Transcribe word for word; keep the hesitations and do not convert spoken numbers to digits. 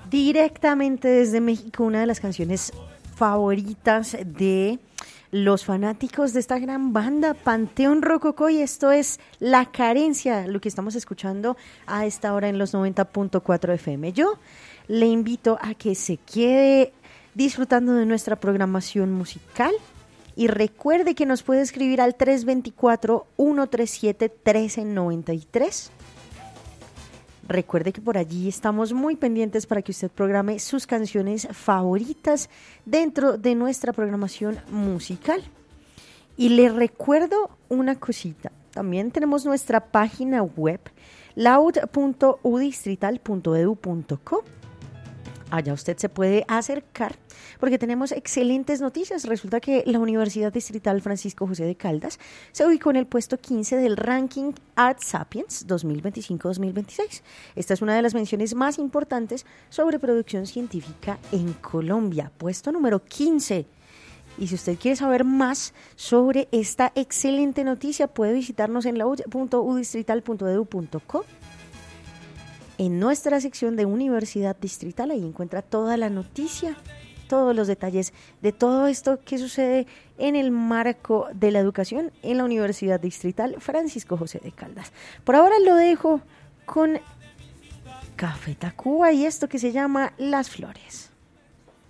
Directamente desde México, una de las canciones favoritas de los fanáticos de esta gran banda, Panteón Rococó, y esto es La Carencia, lo que estamos escuchando a esta hora en los noventa punto cuatro F M. Yo le invito a que se quede disfrutando de nuestra programación musical y recuerde que nos puede escribir al tres dos cuatro, uno tres siete, uno tres nueve tres. Recuerde que por allí estamos muy pendientes para que usted programe sus canciones favoritas dentro de nuestra programación musical. Y le recuerdo una cosita, también tenemos nuestra página web laud punto u distrital punto e d u punto co. Allá usted se puede acercar porque tenemos excelentes noticias. Resulta que la Universidad Distrital Francisco José de Caldas se ubicó en el puesto quince del ranking Art Sapiens dos mil veinticinco dos mil veintiséis. Esta es una de las menciones más importantes sobre producción científica en Colombia, puesto número quince. Y si usted quiere saber más sobre esta excelente noticia, puede visitarnos en laud punto u distrital punto e d u punto co. En nuestra sección de Universidad Distrital, ahí encuentra toda la noticia, todos los detalles de todo esto que sucede en el marco de la educación en la Universidad Distrital Francisco José de Caldas. Por ahora lo dejo con Café Tacuba y esto que se llama Las Flores.